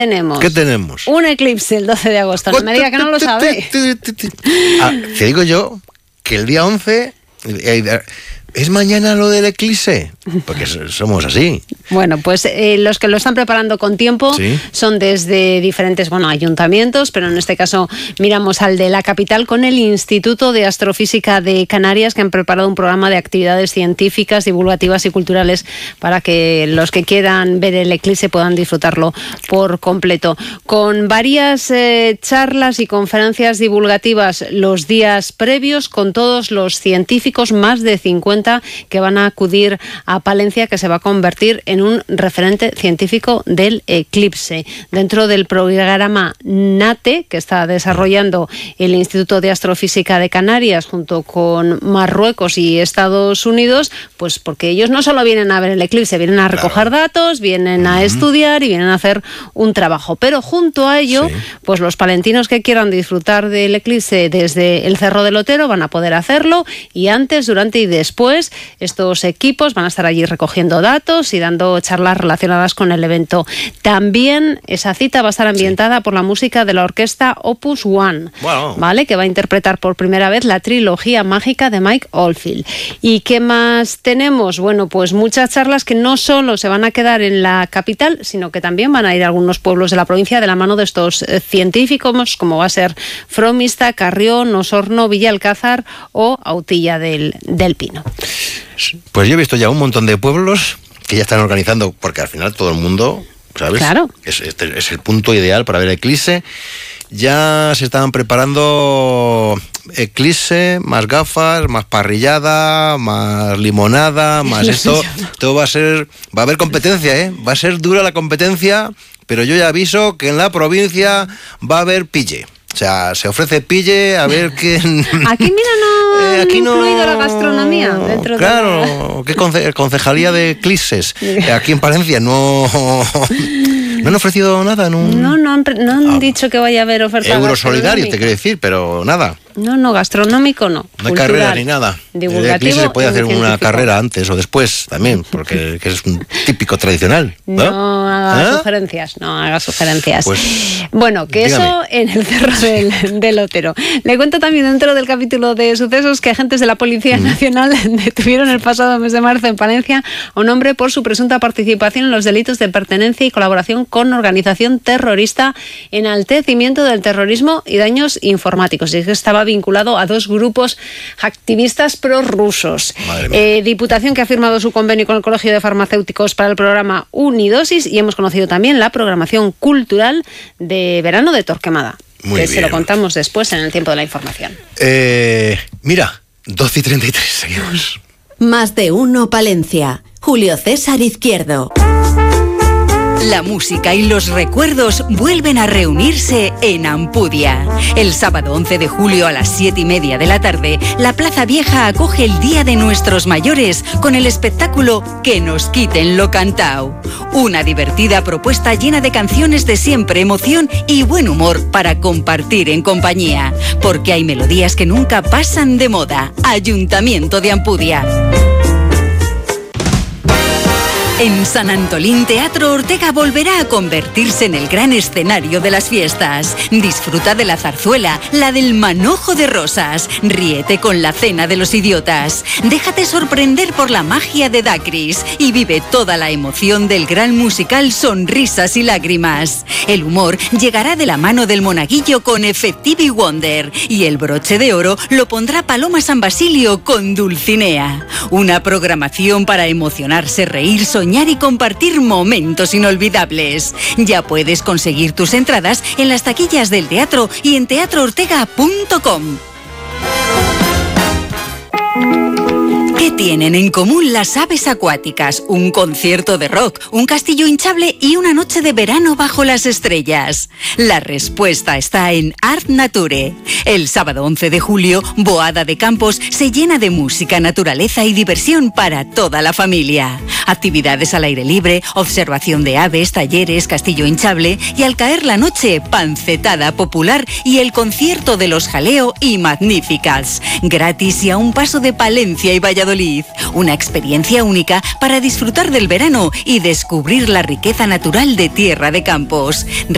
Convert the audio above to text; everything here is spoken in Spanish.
tenemos? ¿Qué tenemos? Un eclipse el 12 de agosto. No me diga que no lo sabe. Te digo yo que el día 11... ¿Es mañana lo del eclipse? Porque somos así. Bueno, pues los que lo están preparando con tiempo son desde diferentes ayuntamientos, pero en este caso miramos al de la capital con el Instituto de Astrofísica de Canarias, que han preparado un programa de actividades científicas, divulgativas y culturales para que los que quieran ver el eclipse puedan disfrutarlo por completo. Con varias charlas y conferencias divulgativas los días previos, con todos los científicos, más de 50 que van a acudir a Palencia, que se va a convertir en un referente científico del eclipse. Dentro del programa NATE, que está desarrollando el Instituto de Astrofísica de Canarias junto con Marruecos y Estados Unidos, pues porque ellos no solo vienen a ver el eclipse, vienen a recoger datos, vienen a estudiar y vienen a hacer un trabajo. Pero junto a ello, pues los palentinos que quieran disfrutar del eclipse desde el Cerro del Otero van a poder hacerlo, y antes, durante y después estos equipos van a estar allí recogiendo datos y dando charlas relacionadas con el evento. También esa cita va a estar ambientada por la música de la orquesta Opus One, ¿vale? Que va a interpretar por primera vez la trilogía mágica de Mike Oldfield. ¿Y qué más tenemos? Bueno, pues muchas charlas que no solo se van a quedar en la capital, sino que también van a ir a algunos pueblos de la provincia de la mano de estos científicos, como va a ser Fromista, Carrión, Osorno, Villalcázar o Autilla del Pino. Pues yo he visto ya un montón de pueblos que ya están organizando, porque al final todo el mundo, ¿sabes? Claro. Es el punto ideal para ver eclipse. Ya se estaban preparando eclipse, más gafas, más parrillada, más limonada, más esto. Todo va a haber competencia, ¿eh? Va a ser dura la competencia, pero yo ya aviso que en la provincia va a haber pille. O sea, se ofrece pille a ver quién... Aquí, mira, no aquí incluido la gastronomía dentro de... ¿Qué concejalía de eclipses? Aquí en Palencia no han ofrecido nada. No han dicho que vaya a haber oferta Eurosolidario, te quiero decir, pero nada. No, gastronómico no. No hay carrera ni nada. Divulgativo. El eclipse se puede hacer una carrera antes o después también, porque es un típico tradicional. No haga sugerencias. Pues, bueno, que dígame. Eso en el Cerro del Otero. Le cuento también dentro del capítulo de sucesos que agentes de la Policía Nacional detuvieron el pasado mes de marzo en Palencia a un hombre por su presunta participación en los delitos de pertenencia y colaboración con organización terrorista, enaltecimiento del terrorismo y daños informáticos. Y es que estaba vinculado a 2 grupos activistas prorrusos. Diputación que ha firmado su convenio con el Colegio de Farmacéuticos para el programa Unidosis, y hemos conocido también la programación cultural de verano de Torquemada. Muy bien. Se lo contamos después en el tiempo de la información. Mira, 12:33, seguimos. Más de uno Palencia. Julio César Izquierdo. La música y los recuerdos vuelven a reunirse en Ampudia. El sábado 11 de julio a las 7:30 de la tarde, la Plaza Vieja acoge el Día de Nuestros Mayores con el espectáculo Que nos quiten lo cantao. Una divertida propuesta llena de canciones de siempre, emoción y buen humor para compartir en compañía. Porque hay melodías que nunca pasan de moda. Ayuntamiento de Ampudia. En San Antolín, Teatro Ortega volverá a convertirse en el gran escenario de las fiestas. Disfruta de la zarzuela, la del manojo de rosas. Ríete con la cena de los idiotas. Déjate sorprender por la magia de Dacris y vive toda la emoción del gran musical Sonrisas y Lágrimas. El humor llegará de la mano del monaguillo con Effective Wonder y el broche de oro lo pondrá Paloma San Basilio con Dulcinea. Una programación para emocionarse, reír, soñar y compartir momentos inolvidables. Ya puedes conseguir tus entradas en las taquillas del teatro y en teatroortega.com. ¿Qué tienen en común las aves acuáticas? Un concierto de rock, un castillo hinchable y una noche de verano bajo las estrellas. La respuesta está en Art Nature. El sábado 11 de julio, Boada de Campos se llena de música, naturaleza y diversión para toda la familia. Actividades al aire libre, observación de aves, talleres, castillo hinchable y al caer la noche, pancetada popular y el concierto de los Jaleo y Magníficas. Gratis y a un paso de Palencia y Valladolid. Una experiencia única para disfrutar del verano y descubrir la riqueza natural de Tierra de Campos.